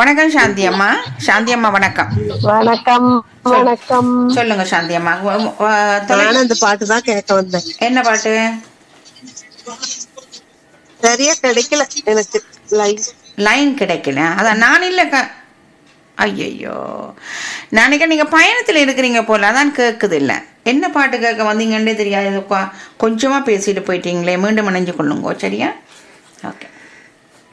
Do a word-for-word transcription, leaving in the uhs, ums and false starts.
வணக்கம் சாந்தி அம்மா. சாந்தி அம்மா வணக்கம். வணக்கம் வணக்கம். சொல்லுங்க சாந்தி அம்மா. உ- உ- தொலை- நானும் அந்த பாட்டு தான் கேட்க வந்தேன். என்ன பாட்டு? சரியா கிடைக்கல எனக்கு லைன். லைன் கிடைக்கல. அதான் நான் இல்ல க ஐயையோ, நாளைக்கு நீங்க பயணத்துல இருக்கிறீங்க போல, அதான் கேக்குது இல்ல. என்ன பாட்டு கேட்க வந்தீங்கன்னே தெரியாது. கொ- கொஞ்சமா பேசிட்டு போயிட்டீங்களே, மீண்டும் இணைஞ்சு கொள்ளுங்க சரியா?